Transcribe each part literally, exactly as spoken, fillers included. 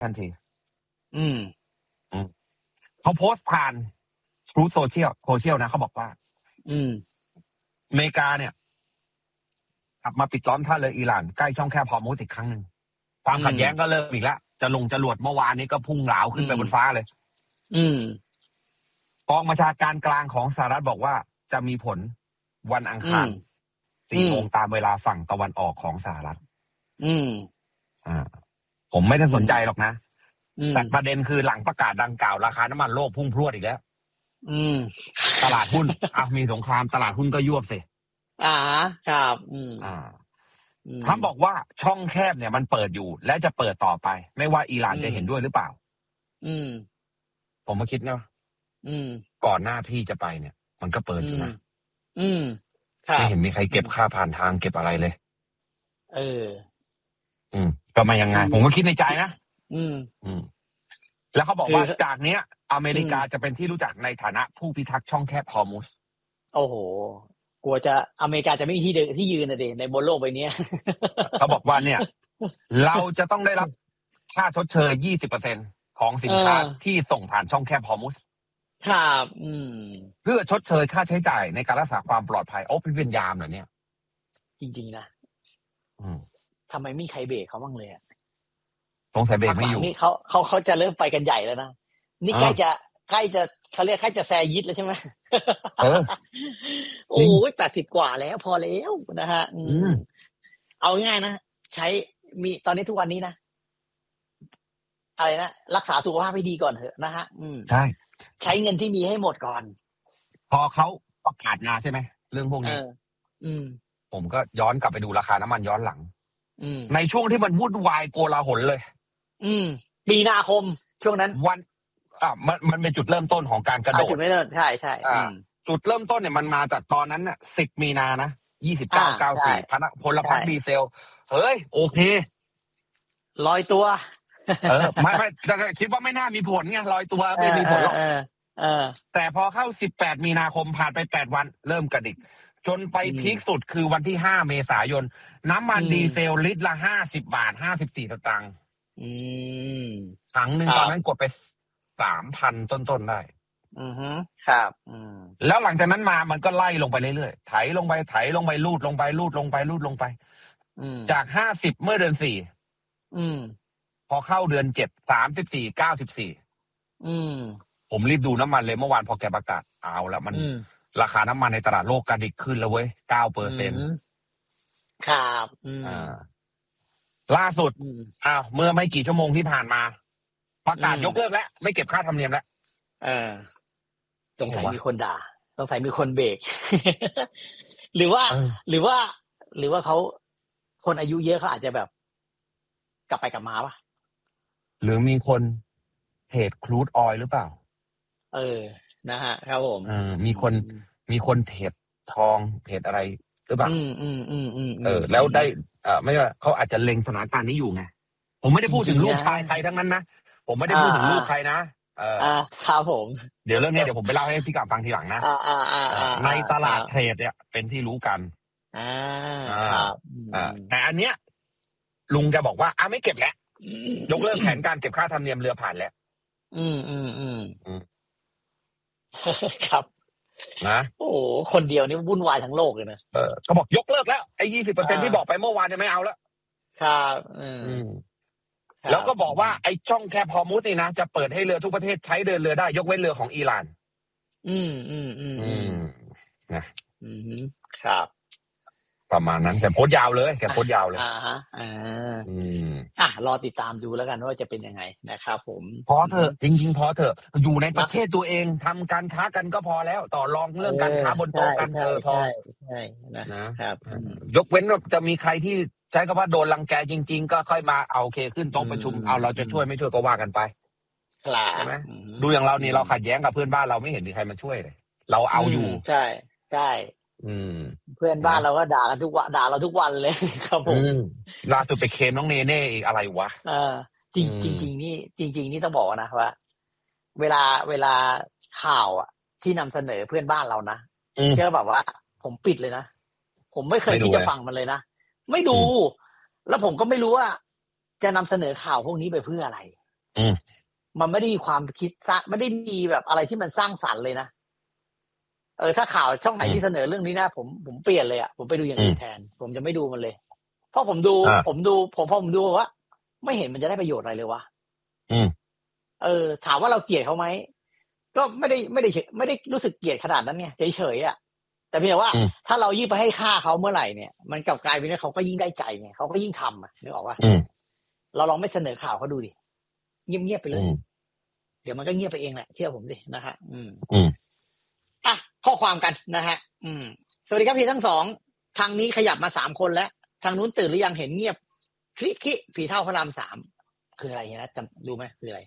ทันทีอืมอืมเขาโพสต์ผ่านรูทโซเชียลโซเชียลนะเขาบอกว่าอืมอเมริกาเนี่ยกลับมาปิดล้อมท่าเรืออิหร่านใกล้ช่องแคบฮอร์มุซอีกครั้งหนึ่งความขัดแย้งก็เริ่มอีกแล้วจะลงจรวดเมื่อวานนี้ก็พุ่งเหลาขึ้นไปบนฟ้าเลยอืมกองบัญชาการกลางของสหรัฐบอกว่าจะมีผลวันอังคารสี่โมงตามเวลาฝั่งตะวันออกของสหรัฐอืมอ่าผมไม่ได้สนใจหรอกนะแต่ประเด็นคือหลังประกาศดังกล่าวราคาน้ำมันโลกพุ่งพรวดอีกแล้วอืมตลาดหุ้นอ่ะมีสงครามตลาดหุ้นก็ยวบสิอ่าครับอืมอ่าทรัมป์บอกว่าช่องแคบเนี่ยมันเปิดอยู่และจะเปิดต่อไปไม่ว่าอิหร่านจะเห็นด้วยหรือเปล่าอืมผมมาคิดนะอืมก่อนหน้าพี่จะไปเนี่ยมันก็เปิดอยู่นะอืมไม่เห็นมีใครเก็บค่าผ่านทางเก็บอะไรเลยเอออืมก็มายังไงผมก็คิดในใจนะอืมอืมแล้วเขาบอกว่าจากเนี้ยอเมริกาจะเป็นที่รู้จักในฐานะผู้พิทักษ์ช่องแคบฮอร์มุซโอ้โหกลัวจะอเมริกาจะไม่มีที่เดินที่ยืนนะเดในบนโลกใบนี้เขาบอกว่าเนี่ยเราจะต้องได้รับค่าชดเชย ยี่สิบเปอร์เซ็นต์ ของสินค้าที่ส่งผ่านช่องแคบฮอร์มุซครับอืมเพื่อชดเชยค่าใช้จ่ายในการรักษาความปลอดภัยโอ้เป็นยามเหรอเนี่ยจริงๆนะอืมทำไมไม่มีใครเบรกเขาบ้างเลยอ่ะสงสัยเบรกไม่อยู่นี่เขาเขาเขาจะเริ่มไปกันใหญ่แล้วนะนี่ใกล้จะใกล้จะเขาเรียกใกล้จะแซยิดแล้วใช่ไหมเออโอ้ยแปดสิบกว่าแล้วพอแล้วนะฮะอืมเอาง่ายๆนะใช้มีตอนนี้ทุกวันนี้นะอะไรนะรักษาสุขภาพให้ดีก่อนเถอะนะฮะอืมใช่ใช้เงินที่มีให้หมดก่อนพอเขาประกาศมาใช่ไหมเรื่องพวกนี้อืมผมก็ย้อนกลับไปดูราคาน้ำมันย้อนหลังอืมในช่วงที่มันวุ่นวายโกลาหลเลยอืมมีนาคมช่วงนั้นวันอ่ะมันมันเป็นจุดเริ่มต้นของการกระโดดจุดไม่เริ่มใช่ใช่อ่าจุดเริ่มต้นเนี่ยมันมาจากตอนนั้นน่ะสิบมีนานะยี่สิบเก้าเก้าสี่พนักพลพรรคดีเซลเฮ้ยโอเคลอยตัวเออไม่ไม่คิดว่าไม่น่ามีผลไงลอยตัวไม่มีผลหรอกแต่พอเข้าสิบแปดมีนาคมผ่านไปแปดวันเริ่มกระดิกจนไปพีคสุดคือวันที่ห้าเมษายนน้ำมันดีเซลลิตรละห้าสิบบาทห้าสิบสี่สตางค์ถังหนึ่งตอนนั้นกดไปสามพันต้นๆได้อือฮึครับอืมแล้วหลังจากนั้นมามันก็ไล่ลงไปเรื่อยๆไถลงไปไถลงไปลูดลงไปลูดลงไปลูดลงไปจากห้าสิบเมื่อเดือนสี่พอเข้าเดือนเจ็ดสามสิบสี่เก้าสิบสี่ผมรีบดูน้ำมันเลยเมื่อวานพอแกประกาศเอาแล้วมันราคาน้ำมันในตลาดโลกกระดิกขึ้นแล้วเว้ยเก้าเปอร์เซ็นต์ครับอ่าล่าสุดอ้าวเมื่อไม่กี่ชั่วโมงที่ผ่านมาประกาศยกเลิกแล้วไม่เก็บค่าธรรมเนียมแล้วเออสงสัยมีคนด่าสงสัยมีคนเบรก หรือว่าหรือว่า หรือว่าเขาคนอายุเยอะเขาอาจจะแบบกลับไปกลับมาป่ะหรือมีคนเทรดครูดออยล์หรือเปล่าเออนะฮะครับผมเออมีคนมีคนเทรดทองเทรดอะไรหรือเปล่าอืมอืมอืมอืมเออแล้วได้เออไม่ว่าเขาอาจจะเล็งสถานการณ์นี้อยู่ไงผมไม่ได้พูดถึงลูกชายใครทั้งนั้นนะผมไม่ได้พูดถึงลูกใครนะเออครับผมเดี๋ยวเรื่องนี้เดี๋ยวผมไปเล่าให้พี่กลับฟังทีหลังนะในตลาดเทรดเนี่ยเป็นที่รู้กันอ่าครับอ่าแต่อันเนี้ยลุงแกบอกว่าอ่ะไม่เก็บแล้วยกเลิกแผนการเก็บค่าธรรมเนียมเรือผ่านแล้วอืมอืมอืมครับนะโอ้โหคนเดียวนี่วุ่นวายทั้งโลกเลยนะเออเขาบอกยกเลิกแล้วไอ้ยี่สิบเปอร์เซ็นที่บอกไปเมื่อวานจะไม่เอาแล้วครับอืมแล้วก็บอกว่าไอ้ช่องแคบฮอร์มุซนี่นะจะเปิดให้เรือทุกประเทศใช้เดินเรือได้ยกเว้นเรือของอิหร่านอืมอืมอืมอืมนะอืมครับประมาณนั้นแกโพสยาวเลยแกโพสยาวเลยอ่าฮะอ่าอืมอ่ะรอติดตามดูแล้วกันว่าจะเป็นยังไงนะครับผมพอเถอะจริงๆพอเถอะอยู่ในประเทศตัวเองทำการค้ากันก็พอแล้วต่อรองเรื่องการค้าบนโต๊ะกันเถอะพอใช่นะครับยกเว้นว่าจะมีใครที่ใช้คำว่าโดนรังแกจริงๆก็ค่อยมาเอาโอเคขึ้นโต๊ะประชุมเอาเราจะช่วยไม่ช่วยก็ว่ากันไปใช่ไหมดูอย่างเรานี่เราขัดแย้งกับเพื่อนบ้านเราไม่เห็นมีใครมาช่วยเลยเราเอาอยู่ใช่ใช่เพื่อนบ้านเราก็ด่ากันทุกวันด่าเราทุกวันเลยครับผมล่าสุดไปเคมน้องเนเน่อีกอะไรวะเออจริงจริงจริงนี่จริงจริงนี่ต้องบอกนะว่าเวลาเวลาข่าวอ่ะที่นำเสนอเพื่อนบ้านเรานะเชื่อแบบว่าผมปิดเลยนะผมไม่เคยที่จะฟังมันเลยนะไม่ดูแล้วผมก็ไม่รู้ว่าจะนำเสนอข่าวพวกนี้ไปเพื่ออะไรอืมมันไม่ได้มีความคิดสร้างไม่ได้มีแบบอะไรที่มันสร้างสรรค์เลยนะเออถ้าข่าวช่องไหนที่เสนอเรื่องนี้นะผมผมเปลี่ยนเลยอ่ะผมไปดูอย่างอื่นแทนผมจะไม่ดูมันเลยเพราะผมดูผมดูผมพอผมดูว่าไม่เห็นมันจะได้ประโยชน์อะไรเลยวะอืมเออถามว่าเราเกลียดเขาไหมก็ไม่ได้ไม่ได้ไม่ได้รู้สึกเกลียดขนาดนั้นไงเฉยๆอ่ะแต่เพียงว่าถ้าเรายิ่งไปให้ค่าเขาเมื่อไหร่เนี่ยมันกลับกลายเป็นว่าเขาก็ยิ่งได้ใจไงเขาก็ยิ่งทำอ่ะนึกออกป่ะเราลองไม่เสนอข่าวเขาดูดิเงียบๆไปเลยเดี๋ยวมันก็เงียบไปเองแหละเชื่อผมดินะฮะอืมอืมอ่ะข้อความกันนะฮะอืมสวัสดีครับพี่ทั้งสองทางนี้ขยับมาสามคนแล้วทางนู้นตื่นหรือยังเห็นเงียบคลิคิผีเท่าพระรามสามคืออะไรนะจำรู้ไหมคืออะไร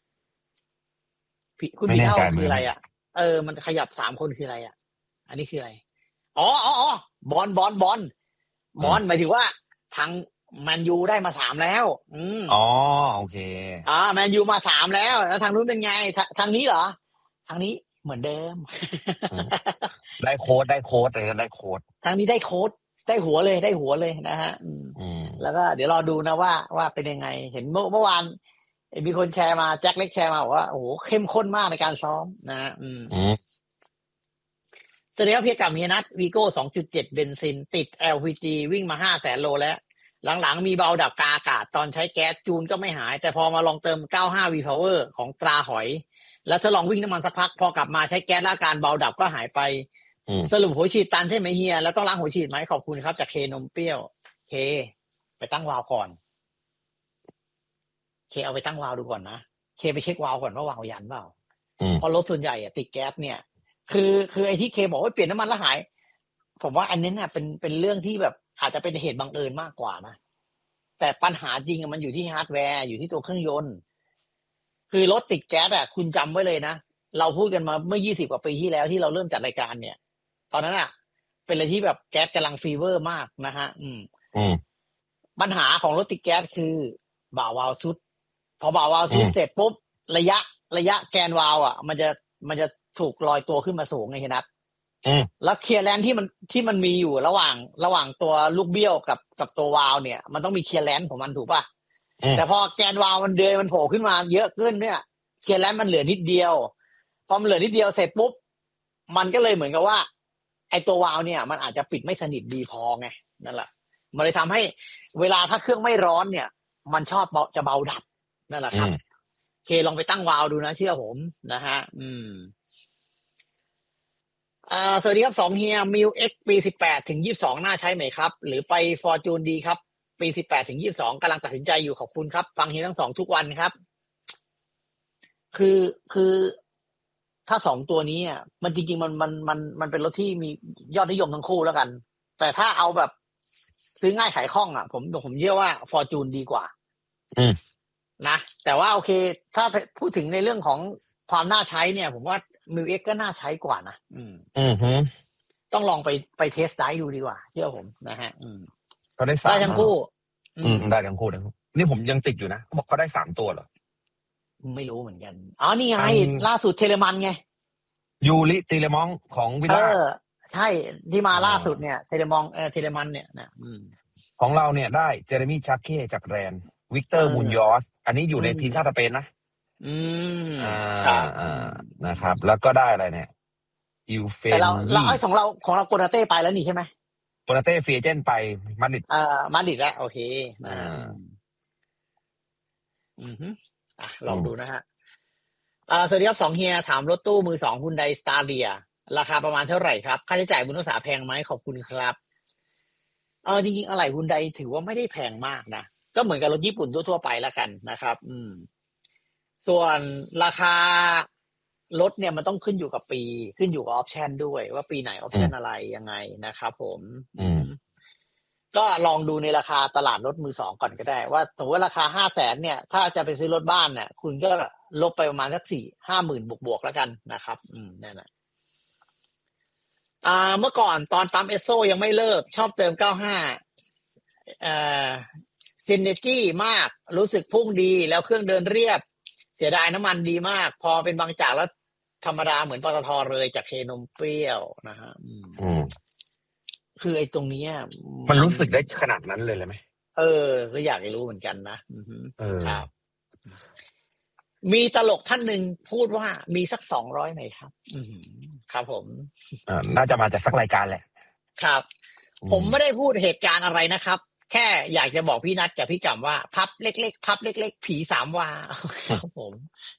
ผีคุณผีเท่าคืออะไรอ่ะเออมันขยับสามคนคืออะไรอ่ะอันนี้คืออะไรอ๋ออ๋ออ๋อบอลบอลบอลบอลหมายถึงว่าทางแมนยูได้มาสามแล้วอืมอ๋อโอเคอ่าแมนยูมาสามแล้วแล้วทางนู้นเป็นไงทางนี้เหรอทางนี้เหมือนเดิมได้โค้ดได้โค้ดเลยได้โค้ดทางนี้ได้โค้ดได้หัวเลยได้หัวเลยนะฮะอืมแล้วก็เดี๋ยวรอดูนะว่าว่าเป็นยังไงเห็นเมื่อเมื่อวานมีคนแชร์มาแจ็คเล็กแชร์มาบอกว่าโอ้โหเข้มข้นมากในการซ้อมนะฮะอืมสวัสดีครับพี่กับเฮียนัทวีโก้ สองจุดเจ็ด เบนซินติด แอล พี จี วิ่งมาห้าแสนโลแล้วหลังๆมีเบาดับกาอากาศตอนใช้แก๊สจูนก็ไม่หายแต่พอมาลองเติม เก้าสิบห้า วี Power ของตราหอยแล้วถ้าลองวิ่งน้ำมันสักพักพอกลับมาใช้แก๊สแล้วอาการเบาดับก็หายไปสรุปหัวฉีดตันใช่ไหมเฮียแล้วต้องล้างหัวฉีดไหมขอบคุณครับจากเคนมเปรี้ยวเคไปตั้งวาล์วก่อนเคเอาไปตั้งวาล์วดูก่อนนะเคไปเช็ควาล์วก่อนว่าวาล์วยันเปล่าเพราะรถส่วนใหญ่อะติดแก๊สเนี่ยคือคือไอ้ที่เคบอกว่าเปลี่ยนน้ำมันแล้วหายผมว่าอันนี้เนี่ยเป็นเป็นเรื่องที่แบบอาจจะเป็นเหตุบังเอิญมากกว่านะแต่ปัญหาจริงมันอยู่ที่ฮาร์ดแวร์อยู่ที่ตัวเครื่องยนต์คือรถติดแก๊สอ่ะคุณจำไว้เลยนะเราพูดกันมาเมื่อยี่สิบกว่าปีที่แล้วที่เราเริ่มจัดรายการเนี่ยตอนนั้นอ่ะเป็นอะไรที่แบบแก๊สกำลังฟีเวอร์มากนะฮะอืมอืมปัญหาของรถติดแก๊สคือบ่าวาล์วซุดพอบ่าวาล์วซุดเสร็จปุ๊บระยะระยะแกนวาล์วอ่ะมันจะมันจะถูกลอยตัวขึ้นมาสูงไงเห็นไหมแล้วเคลียร์แลนด์ที่มันที่มันมีอยู่ระหว่างระหว่างตัวลูกเบี้ยวกับกับตัววาล์วเนี่ยมันต้องมีเคลียร์แลนด์ของมันถูกป่ะแต่พอแกนวาล์วมันเดือยมันโผล่ขึ้นมาเยอะขึ้นเนี่ยเคลียร์แลนด์มันเหลือนิดเดียวพอมันเหลือนิดเดียวเสร็จปุ๊บมันก็เลยเหมือนกับว่าไอ้ตัววาล์วเนี่ยมันอาจจะปิดไม่สนิทดีพอไงนั่นแหละมันเลยทำให้เวลาถ้าเครื่องไม่ร้อนเนี่ยมันชอบเบาจะเบาดับนั่นแหละครับเคลองไปตั้งวาล์วดูนะเชื่อผมนะฮะอืมอ่าสวัสดีครับสองเฮียมิวเอ็กปีสิบแปดถึงยี่สิบสองน่าใช้ไหมครับหรือไปฟอร์จูนดีครับปีสิบแปดถึงยี่สิบสองกำลังตัดสินใจอยู่ขอบคุณครับฟังเฮียทั้งสองทุกวันครับคือคือถ้าสองตัวนี้อ่ะมันจริงๆมันมันมันมันเป็นรถที่มียอดนิยมทั้งคู่แล้วกันแต่ถ้าเอาแบบซื้อง่ายขายคล่องอ่ะผมผมเชื่อว่าฟอร์จูนดีกว่าอืมนะแต่ว่าโอเคถ้าพูดถึงในเรื่องของความน่าใช้เนี่ยผมว่ามิวเอ็กก็น่าใช้กว่านะอืมอืมฮึต้องลองไปไปเทสไดร์ดูดีกว่าเชื่อผมนะฮะอืมก็ได้สามได้ทั้งคู่อืมได้ทั้งคู่ทั้งคู่นี่ผมยังติดอยู่นะเขาบอกเขาได้สามตัวเหรอไม่รู้เหมือนกันอ๋อนี่ไงล่าสุดเทเลมันไงยูริตีเลมองของวิลล่าเออใช่ที่มาล่าสุดเนี่ยเทเลมองเออเทเลมันเนี่ยนะอืมของเราเนี่ยได้เจเรมี่ชักเก้จากแรนวิกเตอร์มุนยอสอันนี้อยู่ในทีมชาติสเปนนะอืมอ่าอ่านะครับแล้วก็ได้อะไรเนี่ยอิวเฟนแต่เราเราไอ้ของเราของเราโกนาเต้ไปแล้วนี่ใช่ไหมโกนาเต้ฟรีเอเจนต์ไปมาดริดอ่ามาดริดแล้วโอเคอ่าอืมอ่ะลองดูนะฮะอ่าสวัสดีครับสองเฮียถามรถตู้มือสองฮุนไดสตาร์เรียราคาประมาณเท่าไหร่ครับค่าใช้จ่ายบุญรักษาแพงไหมขอบคุณครับเออจริงๆอะไรฮุนไดถือว่าไม่ได้แพงมากนะก็เหมือนกับรถญี่ปุ่นทั่วๆไปแล้วกันนะครับอืมส่วนราคารถเนี่ยมันต้องขึ้นอยู่กับปีขึ้นอยู่กับออปชันด้วยว่าปีไหนออปชันอะไรยังไงนะครับผมอืมก็ลองดูในราคาตลาดรถมือสองก่อนก็ได้ว่าสมมติว่าราคาห้าแสนเนี่ยถ้าจะไปซื้อรถบ้านเนี่ยคุณก็ลบไปประมาณสักสี่ห้าหมื่นบวกๆแล้วกันนะครับอืมนั่นแหละอ่าเมื่อก่อนตอนปั๊มเอสโซยังไม่เลิกชอบเติมเก้าห้าอ่าซินเนจี้มากรู้สึกพุ่งดีแล้วเครื่องเดินเรียบเสียดายน้ำมันดีมากพอเป็นบางจากแล้วธรรมดาเหมือนปตทเลยจากเคนมเปรี้ยวนะฮะอืมคือไอ้ตรงนี้มันรู้สึกได้ขนาดนั้นเลยเลยไหมเออก็อยากรู้เหมือนกันนะเออครับมีตลกท่านหนึ่งพูดว่ามีสักสองร้อยไหมครับอืครับผมอ่าน่าจะมาจากสักรายการแหละครับผมไม่ได้พูดเหตุการณ์อะไรนะครับแค่อยากจะบอกพี่นัทกับพี่จำว่าพับเล็กๆพับเล็กๆผีสามวาครับผม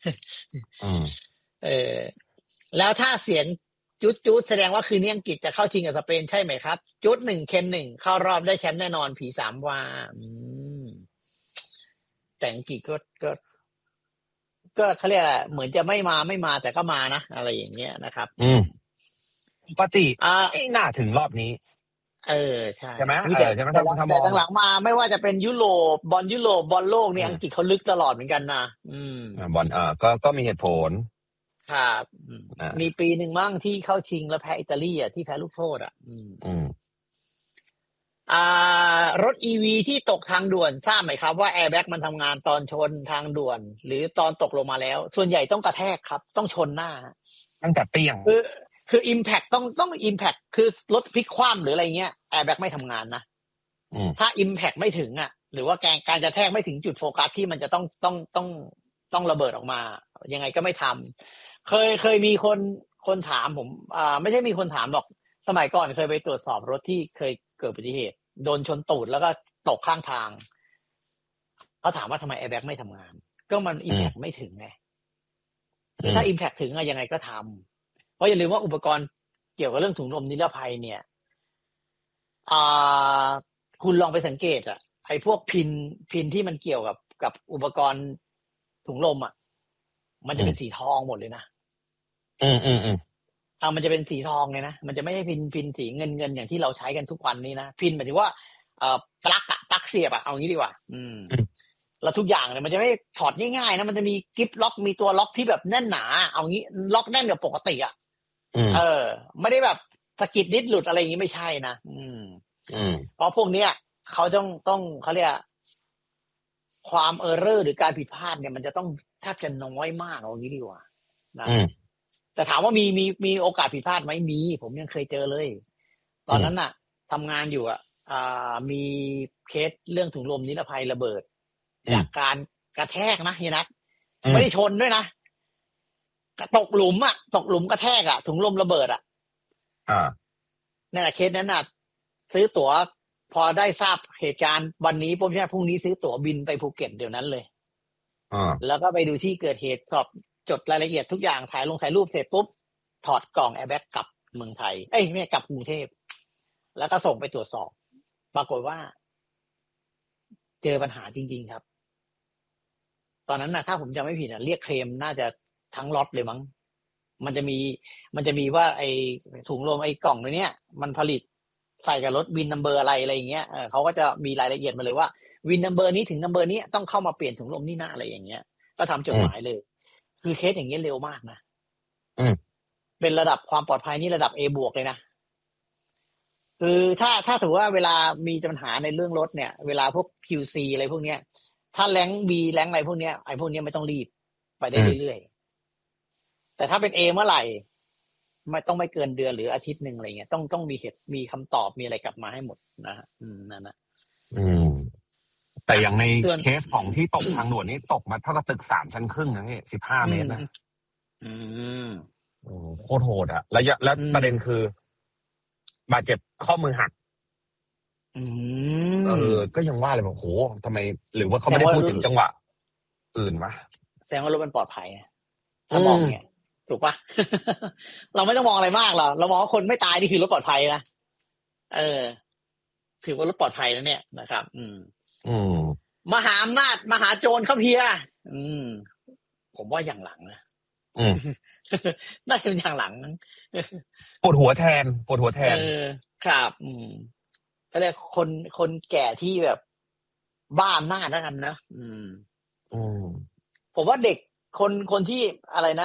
เออแล้วถ้าเสียงจุดจุดแสดงว่าคืนนี้อังกฤษจะเข้าชิงกับสเปนใช่ไหมครับจุดหนึ่งเคนหนึ่งเข้ารอบได้แชมป์แน่นอนผีสามวาอืมแต่อังกฤษก็ก็ก็เขาเรียกอะไรเหมือนจะไม่มาไม่มาแต่ก็มานะอะไรอย่างเงี้ยนะครับอืมปกติอ่าไม่น่าถึงรอบนี้เออใช่ใช่ไหมเออใช่ไหมแต่แต่หลังๆมาไม่ว่าจะเป็นยุโรปบอลยุโรปบอลโลกนี่อังกฤษเขาลึกตลอดเหมือนกันนะอืมบอลเออก็ก็มีเหตุผลครับมีปีหนึ่งมั่งที่เข้าชิงแล้วแพ้อิตาลีอ่ะที่แพ้ลูกโทษอ่ะอืมอืมอ่ารถ อี วี ที่ตกทางด่วนทราบไหมครับว่าแอร์แบ็กมันทำงานตอนชนทางด่วนหรือตอนตกลงมาแล้วส่วนใหญ่ต้องกระแทกครับต้องชนหน้าตั้งแต่เปี้ยงคือคือ impact ต้องต้อง impact คือรถพลิกคว่ำหรืออะไรเงี้ยแอร์แบ็กไม่ทำงานนะถ้า impact ไม่ถึงอ่ะหรือว่าการการกระแทกไม่ถึงจุดโฟกัสที่มันจะต้องต้องต้องต้องระเบิดออกมายังไงก็ไม่ทำเคยเคยมีคนคนถามผมอ่าไม่ใช่มีคนถามหรอกสมัยก่อนเคยไปตรวจสอบรถที่เคยเกิดอุบัติเหตุโดนชนตูดแล้วก็ตกข้างทางเขาถามว่าทำไมแอร์แบ็กไม่ทำงานก็มัน impact ไม่ถึงไงถ้า impact ถึงอะยังไงก็ทำเพราะอย่าลืมว่าอุปกรณ์เกี่ยวกับเรื่องถุงลมนิรภัยเนี่ยอ่าคุณลองไปสังเกตอะไอ้พวกพินพินที่มันเกี่ยวกับกับอุปกรณ์ถุงลมอะมันจะเป็นสีทองหมดเลยนะอืมอืมอืมอ่ามันจะเป็นสีทองเลยนะมันจะไม่ใช่พินพินสีเงินเงินอย่างที่เราใช้กันทุกวันนี้นะพินหมายถึงว่าเอ่อปลั๊กอะปลั๊กเสียบอะเอางี้ดีกว่าอืมแล้วทุกอย่างเนี่ยมันจะไม่ถอดง่ายๆนะมันจะมีกิฟล็อกมีตัวล็อกที่แบบแน่นหนาเอางี้ล็อกแน่นกว่าปกติอ่ะเออไม่ได้แบบสะกิดนิดหลุดอะไรอย่างนี้ไม่ใช่นะอืมอืมเพราะพวกเนี้ยเขาต้องต้องเขาเรียกความเออร์เรอร์หรือการผิดพลาดเนี่ยมันจะต้องแทบจะน้อยมากเอางี้ดีกว่านะแต่ถามว่ามีมีมีโอกาสผิดพลาดไหมมีผมยังเคยเจอเลยตอนนั้นน่ะทำงานอยู่อ่ะอ่ามีเคสเรื่องถุงลมนิรภัยระเบิดจากการกระแทกนะเฮียนัทไม่ได้ชนด้วยนะตกหลุมอ่ะตกหลุมกระแทกอ่ะถุงลมระเบิดอ่ะอ่านั่นแหละเคสนั้นน่ะซื้อตั๋วพอได้ทราบเหตุการณ์วันนี้ปุ๊บใช่พรุ่งนี้ซื้อตั๋วบินไปภูเก็ตเดี๋ยวนั้นเลยอ่าแล้วก็ไปดูที่เกิดเหตุสอบจดรายละเอียดทุกอย่างถ่ายลงถ่ายรูปเสร็จปุ๊บถอดกล่องแอร์แบ็กกลับเมืองไทยเอ้ยไม่กลับกรุงเทพแล้วก็ส่งไปตรวจสอบปรากฏว่าเจอปัญหาจริงๆครับตอนนั้นนะถ้าผมจำไม่ผิดนะเรียกเคลมน่าจะทั้งล็อตเลยมั้งมันจะมีมันจะมีว่าไอ้ถุงลมไอ้กล่องตัวเนี้ยมันผลิตใส่กับรถวินนัมเบอร์อะไรอะไรอย่างเงี้ยเออเขาก็จะมีรายละเอียดมาเลยว่าวินนัมเบอร์นี้ถึงนัมเบอร์นี้ต้องเข้ามาเปลี่ยนถุงลมนี่นะอะไรอย่างเงี้ยก็ทำจดหมายเลยคือเคสอย่างเงี้ยเร็วมากนะอืมเป็นระดับความปลอดภัยนี่ระดับ A บวกเลยนะคือถ้าถ้าถือว่าเวลามีปัญหาในเรื่องรถเนี่ยเวลาพวก คิว ซี อะไรพวกเนี้ยถ้าแรงค์ B แรงค์อะไรพวกเนี้ยไอ้พวกเนี้ยไม่ต้องรีบไปได้เรื่อยๆแต่ถ้าเป็น A เมื่อไหร่ไม่ต้องไม่เกินเดือนหรืออาทิตย์นึงอะไรเงี้ยต้องต้องมีเหตุมีคำตอบมีอะไรกลับมาให้หมดนะฮะอืมนั่นนะอืมแต่อย่างในเคสของที่ตกทางด่วนนี้ตกมาเท่ากับตึกสามชั้นครึ่งนะพี่สิบห้าเมตรนะอืมโอ้โคตรโหดอ่ะแล้วแล้วประเด็นคือบาดเจ็บข้อมือหักอืมเออก็ยังว่าเลยบอกโหทำไมหรือว่าเขาไม่ได้พูดถึงจังหวะอื่นวะแสดงว่ารถมันปลอดภัยถ้ามองเนี่ยถูกปะ เราไม่ต้องมองอะไรมากหรอกเรามองว่าคนไม่ตายนี่คือรถปลอดภัยนะเออถือว่ารถปลอดภัยแล้วเนี่ยนะครับ อืมอืมมหาอำนาจมหาโจรเข้าเพียอืมผมว่าอย่างหลังนะอืมน่าจะเป็นอย่างหลังปวดหัวแทนปวดหัวแทนเออครับ อืมก็เลยคนคนแก่ที่แบบบ้าอำนาจแล้วกันนะอืมอืมผมว่าเด็กคนคนที่อะไรนะ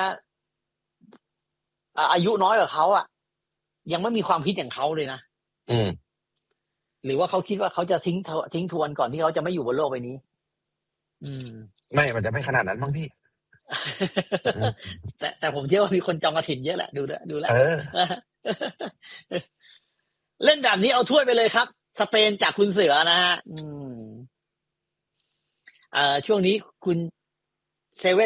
อายุน้อยกว่าเขาอ่ะยังไม่มีความคิดอย่างเขาเลยนะอืมหรือว่าเขาคิดว่าเขาจะทิ้งทิ้งทวนก่อนที่เขาจะไม่อยู่บนโลกใบนี้ อืมไม่มันจะไม่ขนาดนั้นมั้งพี่แต่แต่ผมเชื่อว่ามีคนจองกระถิ่นเยอะแหละดูแลดูแลเล่นแบบนี้เอาถ้วยไปเลยครับสเปนจากคุณเสือนะฮะอืมเอ่อช่วงนี้คุณเซเว่น